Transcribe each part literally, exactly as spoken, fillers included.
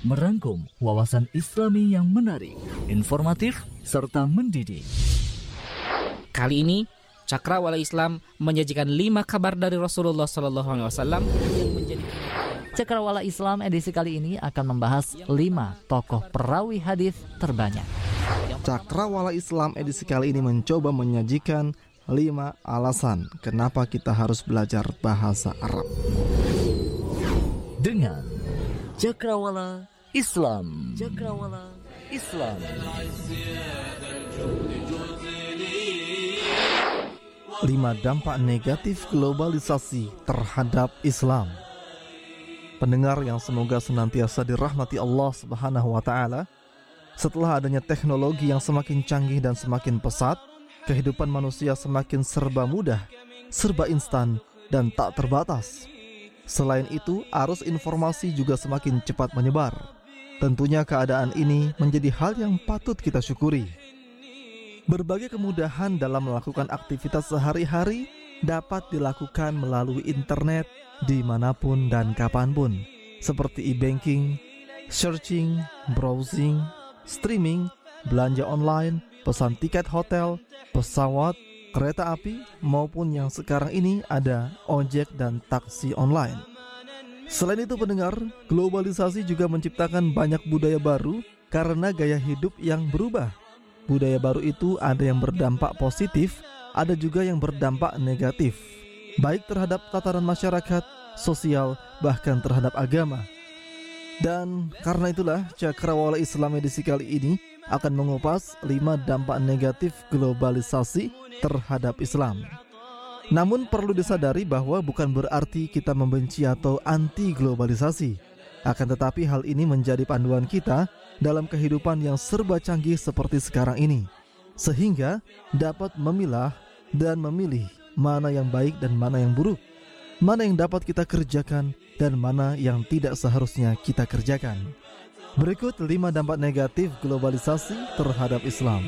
merangkum wawasan Islami yang menarik, informatif, serta mendidik. Kali ini Cakrawala Islam menyajikan lima kabar dari Rasulullah Sallallahu Alaihi Wasallam yang menjadi. Cakrawala Islam edisi kali ini akan membahas lima tokoh perawi hadis terbanyak. Cakrawala Islam edisi kali ini mencoba menyajikan lima alasan kenapa kita harus belajar bahasa Arab. Dengan Cakrawala Islam. Cakrawala Islam. Lima dampak negatif globalisasi terhadap Islam. Pendengar yang semoga senantiasa dirahmati Allah Subhanahu wa taala, setelah adanya teknologi yang semakin canggih dan semakin pesat, kehidupan manusia semakin serba mudah, serba instan dan tak terbatas. Selain itu, arus informasi juga semakin cepat menyebar. Tentunya keadaan ini menjadi hal yang patut kita syukuri. Berbagai kemudahan dalam melakukan aktivitas sehari-hari dapat dilakukan melalui internet dimanapun dan kapanpun, seperti e-banking, searching, browsing, streaming, belanja online, pesan tiket hotel, pesawat, kereta api, maupun yang sekarang ini ada ojek dan taksi online. Selain itu pendengar, globalisasi juga menciptakan banyak budaya baru karena gaya hidup yang berubah. Budaya baru itu ada yang berdampak positif, ada juga yang berdampak negatif, baik terhadap tataran masyarakat, sosial, bahkan terhadap agama. Dan karena itulah Cakrawala Islam edisi kali ini akan mengupas lima dampak negatif globalisasi terhadap Islam. Namun perlu disadari bahwa bukan berarti kita membenci atau anti globalisasi. Akan tetapi hal ini menjadi panduan kita dalam kehidupan yang serba canggih seperti sekarang ini, sehingga dapat memilah dan memilih mana yang baik dan mana yang buruk, mana yang dapat kita kerjakan dan mana yang tidak seharusnya kita kerjakan. Berikut lima dampak negatif globalisasi terhadap Islam.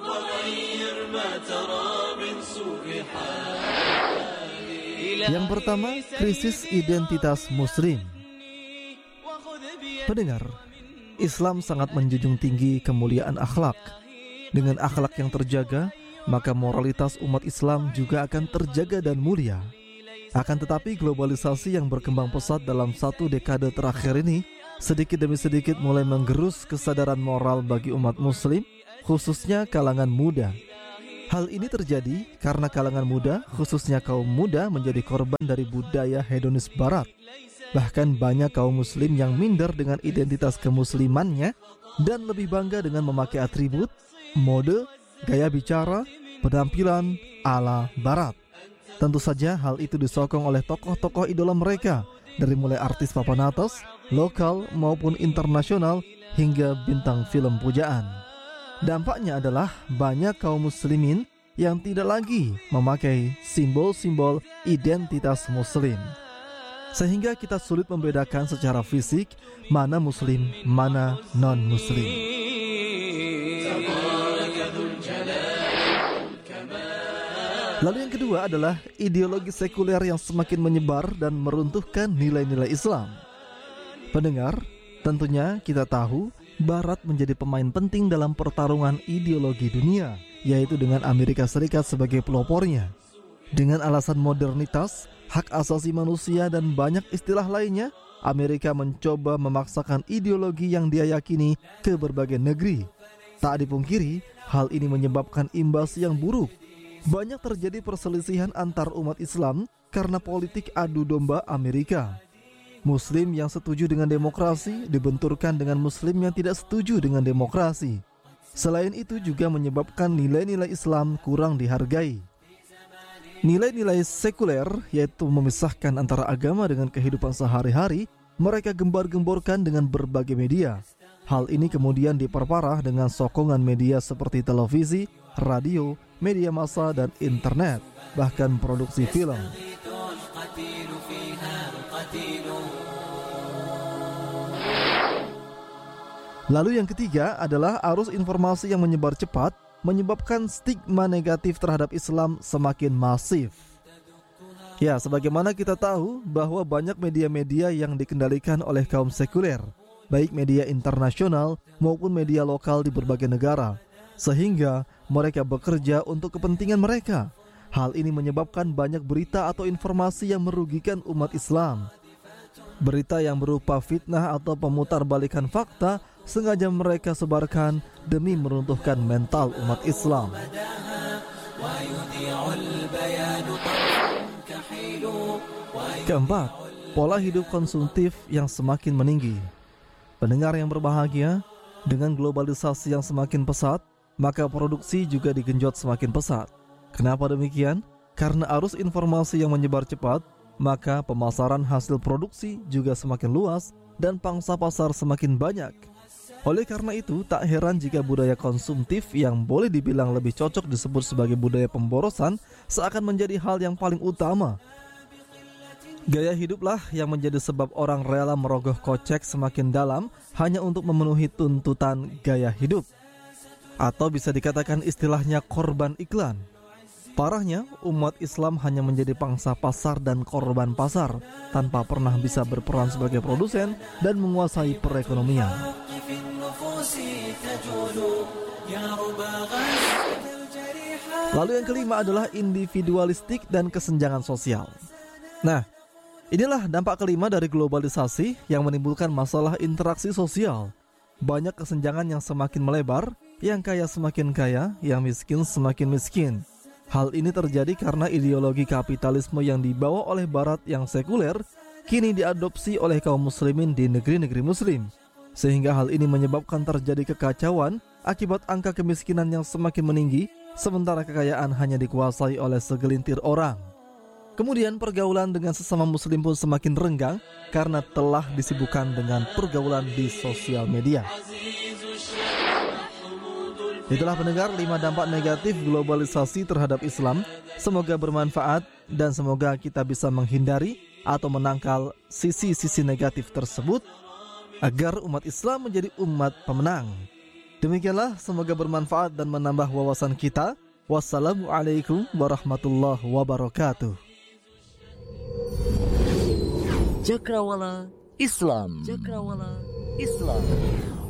Yang pertama, krisis identitas Muslim. Pendengar, Islam sangat menjunjung tinggi kemuliaan akhlak. Dengan akhlak yang terjaga, maka moralitas umat Islam juga akan terjaga dan mulia. Akan tetapi globalisasi yang berkembang pesat dalam satu dekade terakhir ini sedikit demi sedikit mulai menggerus kesadaran moral bagi umat muslim, khususnya kalangan muda. Hal ini terjadi karena kalangan muda, khususnya kaum muda, menjadi korban dari budaya hedonis barat. Bahkan banyak kaum muslim yang minder dengan identitas kemuslimannya dan lebih bangga dengan memakai atribut, mode, gaya bicara, penampilan ala barat. Tentu saja hal itu disokong oleh tokoh-tokoh idola mereka, dari mulai artis papan atas, lokal maupun internasional, hingga bintang film pujaan. Dampaknya adalah banyak kaum muslimin yang tidak lagi memakai simbol-simbol identitas muslim, sehingga kita sulit membedakan secara fisik mana muslim, mana non-muslim. Lalu yang kedua adalah ideologi sekuler yang semakin menyebar dan meruntuhkan nilai-nilai Islam. Pendengar, tentunya kita tahu Barat menjadi pemain penting dalam pertarungan ideologi dunia, yaitu dengan Amerika Serikat sebagai pelopornya. Dengan alasan modernitas, hak asasi manusia dan banyak istilah lainnya, Amerika mencoba memaksakan ideologi yang dia yakini ke berbagai negeri. Tak dipungkiri, hal ini menyebabkan imbas yang buruk. Banyak terjadi perselisihan antar umat Islam karena politik adu domba Amerika. Muslim yang setuju dengan demokrasi dibenturkan dengan Muslim yang tidak setuju dengan demokrasi. Selain itu juga menyebabkan nilai-nilai Islam kurang dihargai. Nilai-nilai sekuler, yaitu memisahkan antara agama dengan kehidupan sehari-hari, mereka gembar-gemborkan dengan berbagai media. Hal ini kemudian diperparah dengan sokongan media seperti televisi, radio, media massa, dan internet, bahkan produksi film. Lalu yang ketiga adalah arus informasi yang menyebar cepat, menyebabkan stigma negatif terhadap Islam semakin masif. Ya, sebagaimana kita tahu bahwa banyak media-media yang dikendalikan oleh kaum sekuler. baik media internasional maupun media lokal di berbagai negara, sehingga mereka bekerja untuk kepentingan mereka. Hal ini menyebabkan banyak berita atau informasi yang merugikan umat Islam. Berita yang berupa fitnah atau pemutarbalikan fakta sengaja mereka sebarkan demi meruntuhkan mental umat Islam. Keempat, pola hidup konsumtif yang semakin meninggi. Pendengar yang berbahagia, dengan globalisasi yang semakin pesat, maka produksi juga digenjot semakin pesat. Kenapa demikian? Karena arus informasi yang menyebar cepat, maka pemasaran hasil produksi juga semakin luas dan pangsa pasar semakin banyak. Oleh karena itu, tak heran jika budaya konsumtif yang boleh dibilang lebih cocok disebut sebagai budaya pemborosan seakan menjadi hal yang paling utama. Gaya hiduplah yang menjadi sebab orang rela merogoh kocek semakin dalam hanya untuk memenuhi tuntutan gaya hidup. Atau bisa dikatakan istilahnya korban iklan. Parahnya, umat Islam hanya menjadi pangsa pasar dan korban pasar tanpa pernah bisa berperan sebagai produsen dan menguasai perekonomian. Lalu yang kelima adalah individualistik dan kesenjangan sosial. Nah, inilah dampak kelima dari globalisasi yang menimbulkan masalah interaksi sosial. Banyak kesenjangan yang semakin melebar, yang kaya semakin kaya, yang miskin semakin miskin. Hal ini terjadi karena ideologi kapitalisme yang dibawa oleh Barat yang sekuler kini diadopsi oleh kaum muslimin di negeri-negeri muslim. Sehingga hal ini menyebabkan terjadi kekacauan akibat angka kemiskinan yang semakin meninggi, sementara kekayaan hanya dikuasai oleh segelintir orang. Kemudian pergaulan dengan sesama muslim pun semakin renggang karena telah disibukkan dengan pergaulan di sosial media. Itulah pendengar lima dampak negatif globalisasi terhadap Islam. Semoga bermanfaat dan semoga kita bisa menghindari atau menangkal sisi-sisi negatif tersebut agar umat Islam menjadi umat pemenang. Demikianlah, semoga bermanfaat dan menambah wawasan kita. Wassalamualaikum warahmatullahi wabarakatuh. Cakrawala Islam. Cakrawala Islam.